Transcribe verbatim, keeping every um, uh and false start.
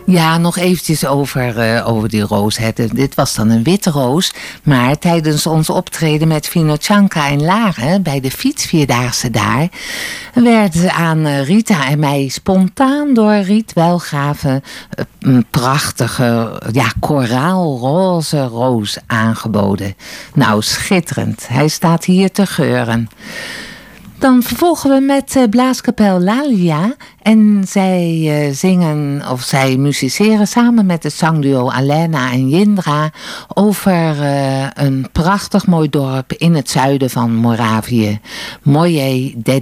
Ja, nog eventjes over, uh, over die roos. Hè. Dit was dan een witte roos. Maar tijdens ons optreden met Vinochanka in Laren, bij de fietsvierdaagse daar, werd aan Rita en mij spontaan door Riet Welgave een prachtige, ja, koraalroze roos aangeboden. Nou, schitterend. Hij staat hier te geuren. Dan vervolgen we met uh, blaaskapel Lalia. En zij uh, zingen, of zij musiceren samen met het zangduo Alena en Jindra over uh, een prachtig mooi dorp in het zuiden van Moravië. Moje